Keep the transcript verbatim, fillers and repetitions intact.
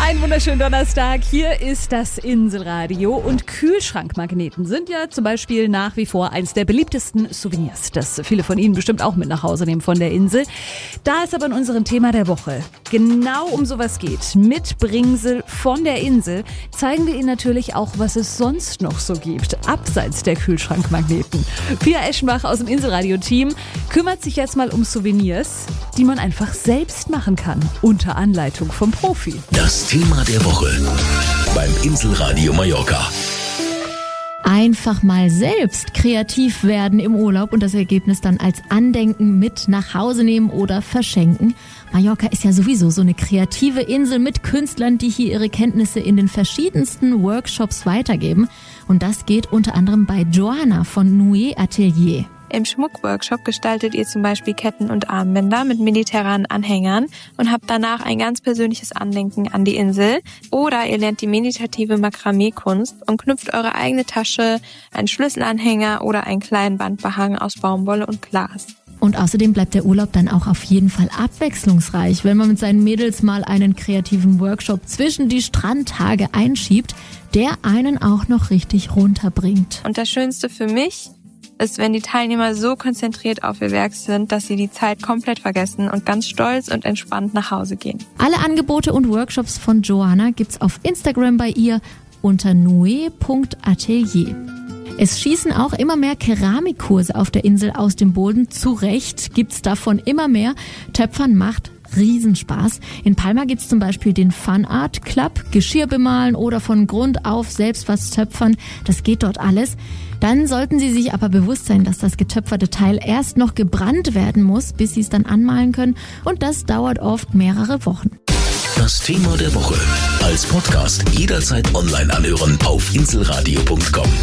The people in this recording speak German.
Einen wunderschönen Donnerstag. Hier ist das Inselradio. Und Kühlschrankmagneten sind ja zum Beispiel nach wie vor eins der beliebtesten Souvenirs, das viele von Ihnen bestimmt auch mit nach Hause nehmen von der Insel. Da es aber in unserem Thema der Woche genau um sowas geht, mit Bringsel von der Insel, zeigen wir Ihnen natürlich auch, was es sonst noch so gibt, abseits der Kühlschrankmagneten. Pia Eschenbach aus dem Inselradio-Team kümmert sich jetzt mal um Souvenirs, die man einfach selbst machen kann, unter Anleitung vom Profi. Das Thema der Woche beim Inselradio Mallorca. Einfach mal selbst kreativ werden im Urlaub und das Ergebnis dann als Andenken mit nach Hause nehmen oder verschenken. Mallorca ist ja sowieso so eine kreative Insel mit Künstlern, die hier ihre Kenntnisse in den verschiedensten Workshops weitergeben. Und das geht unter anderem bei Joanna von Nué Atelier. Im Schmuckworkshop gestaltet ihr zum Beispiel Ketten und Armbänder mit mediterranen Anhängern und habt danach ein ganz persönliches Andenken an die Insel. Oder ihr lernt die meditative Makramee-Kunst und knüpft eure eigene Tasche, einen Schlüsselanhänger oder einen kleinen Bandbehang aus Baumwolle und Glas. Und außerdem bleibt der Urlaub dann auch auf jeden Fall abwechslungsreich, wenn man mit seinen Mädels mal einen kreativen Workshop zwischen die Strandtage einschiebt, der einen auch noch richtig runterbringt. Und das Schönste für mich ist, wenn die Teilnehmer so konzentriert auf ihr Werk sind, dass sie die Zeit komplett vergessen und ganz stolz und entspannt nach Hause gehen. Alle Angebote und Workshops von Joanna gibt's auf Instagram bei ihr unter nué punkt atelier. Es schießen auch immer mehr Keramikkurse auf der Insel aus dem Boden. Zu Recht gibt's davon immer mehr. Töpfern macht Riesenspaß. In Palma gibt's zum Beispiel den Fun Art Club, Geschirr bemalen oder von Grund auf selbst was töpfern. Das geht dort alles. Dann sollten Sie sich aber bewusst sein, dass das getöpferte Teil erst noch gebrannt werden muss, bis Sie es dann anmalen können. Und das dauert oft mehrere Wochen. Das Thema der Woche als Podcast jederzeit online anhören auf inselradio punkt com.